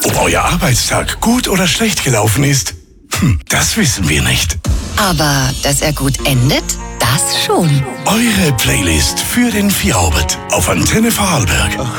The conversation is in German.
Ob euer Arbeitstag gut oder schlecht gelaufen ist, das wissen wir nicht. Aber dass er gut endet, das schon. Eure Playlist für den Feierabend auf Antenne Vorarlberg.